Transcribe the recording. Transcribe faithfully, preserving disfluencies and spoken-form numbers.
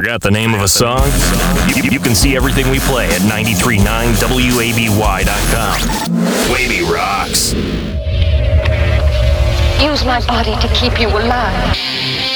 Forgot the name of a song? You, you can see everything we play at nine three nine W A B Y dot com. Wavy rocks. Use my body to keep you alive.